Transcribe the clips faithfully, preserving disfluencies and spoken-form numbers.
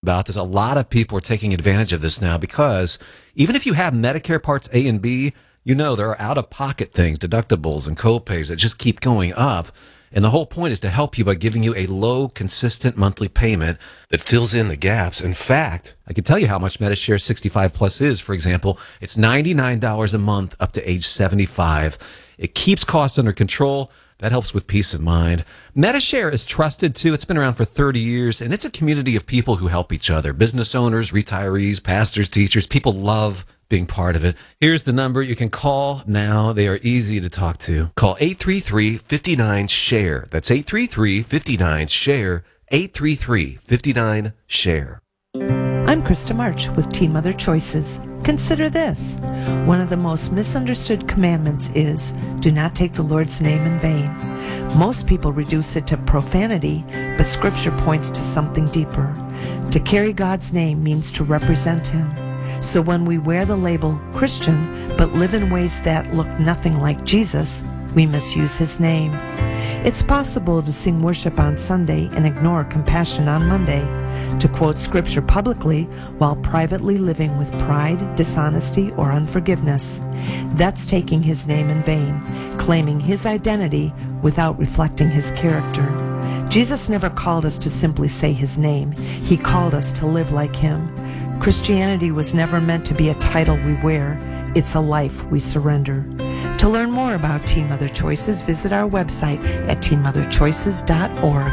about this. A lot of people are taking advantage of this now because even if you have Medicare Parts A and B, you know there are out-of-pocket things, deductibles and co-pays that just keep going up. And the whole point is to help you by giving you a low, consistent monthly payment that fills in the gaps. In fact, I can tell you how much Medishare sixty-five Plus is. For example, it's ninety-nine dollars a month up to age seventy-five. It keeps costs under control. That helps with peace of mind. Medishare is trusted, too. It's been around for thirty years, and it's a community of people who help each other. Business owners, retirees, pastors, teachers. People love being part of it. Here's the number you can call now. They are easy to talk to. Call eight three three, five nine, SHARE. That's eight three three, five nine, SHARE. eight three three, five nine, SHARE. I'm Krista March with Teen Mother Choices. Consider this. One of the most misunderstood commandments is, do not take the Lord's name in vain. Most people reduce it to profanity, but Scripture points to something deeper. To carry God's name means to represent Him. So when we wear the label Christian, but live in ways that look nothing like Jesus, we misuse His name. It's possible to sing worship on Sunday and ignore compassion on Monday, to quote Scripture publicly while privately living with pride, dishonesty, or unforgiveness. That's taking His name in vain, claiming His identity without reflecting His character. Jesus never called us to simply say His name. He called us to live like Him. Christianity was never meant to be a title we wear. It's a life we surrender. To learn more about Teen Mother Choices, visit our website at teen mother choices dot org.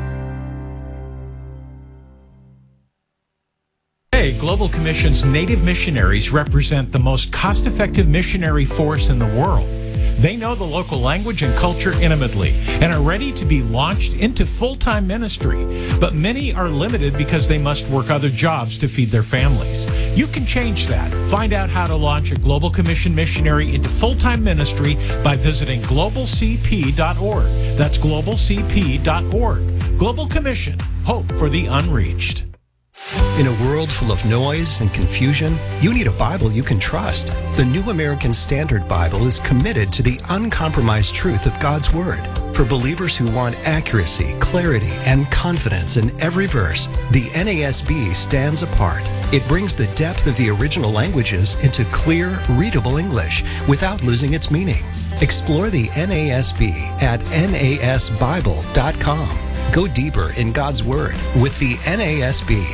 Today, Global Commission's Native missionaries represent the most cost-effective missionary force in the world. They know the local language and culture intimately and are ready to be launched into full-time ministry. But many are limited because they must work other jobs to feed their families. You can change that. Find out how to launch a Global Commission missionary into full-time ministry by visiting global c p dot org. That's global c p dot org. Global Commission, hope for the unreached. In a world full of noise and confusion, you need a Bible you can trust. The New American Standard Bible is committed to the uncompromised truth of God's Word. For believers who want accuracy, clarity, and confidence in every verse, the N A S B stands apart. It brings the depth of the original languages into clear, readable English without losing its meaning. Explore the N A S B at N A S Bible dot com. Go deeper in God's Word with the N A S B.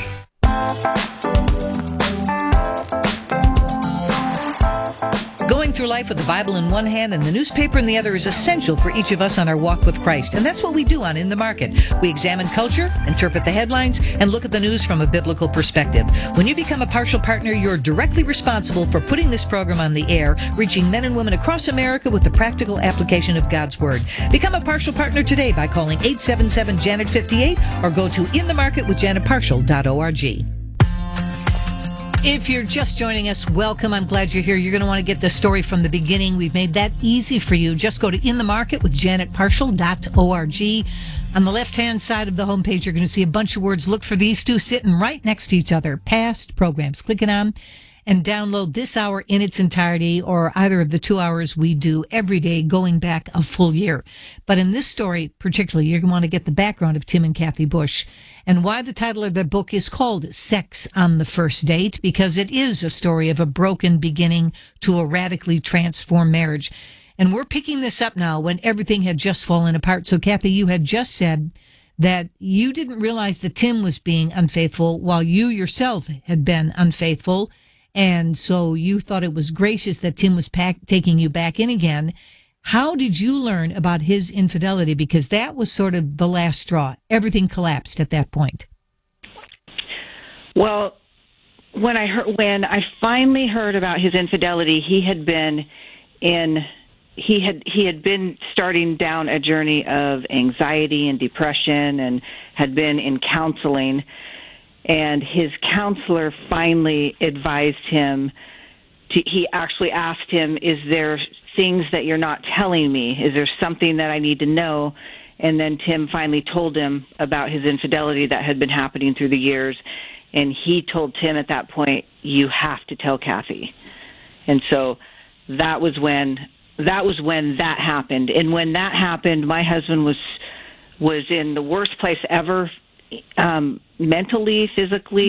Going through life with the Bible in one hand and the newspaper in the other is essential for each of us on our walk with Christ. And that's what we do on In the Market. We examine culture, interpret the headlines, and look at the news from a biblical perspective. When you become a partial partner, you're directly responsible for putting this program on the air, reaching men and women across America with the practical application of God's Word. Become a partial partner today by calling eight seven seven, Janet fifty-eight or go to in the market with janet partial dot org. If you're just joining us, welcome. I'm glad you're here. You're going to want to get the story from the beginning. We've made that easy for you. Just go to in the market with janet partial dot org. On the left-hand side of the homepage, you're going to see a bunch of words. Look for these two sitting right next to each other. Past programs. Click it on and download this hour in its entirety or either of the two hours we do every day going back a full year. But in this story particularly, you're going to want to get the background of Tim and Kathy Bush and why the title of their book is called Sex on the First Date, because it is a story of a broken beginning to a radically transformed marriage. And we're picking this up now when everything had just fallen apart. So, Kathy, you had just said that you didn't realize that Tim was being unfaithful while you yourself had been unfaithful. And so you thought it was gracious that Tim was pack- taking you back in again. How did you learn about his infidelity? Because that was sort of the last straw. Everything collapsed at that point. Well, when I heard, when I finally heard about his infidelity, he had been in he had he had been starting down a journey of anxiety and depression, and had been in counseling. And his counselor finally advised him to, he actually asked him, is there things that you're not telling me? Is there something that I need to know? And then Tim finally told him about his infidelity that had been happening through the years. And he told Tim at that point, you have to tell Kathy. And so that was when that was when that happened. And when that happened, my husband was was in the worst place ever, um, mentally, physically.